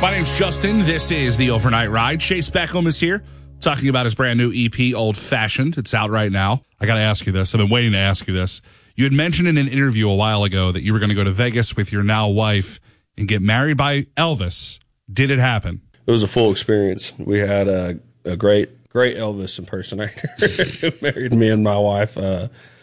My name's Justin. This is the Overnight Ride. Chase Beckham is here talking about his brand new EP, Old Fashioned. It's out right now. I got to ask you this. I've been waiting to ask you this. You had mentioned in an interview a while ago that you were going to go to Vegas with your now wife and get married by Elvis. Did it happen? It was a full experience. We had a great Elvis impersonator who married me and my wife.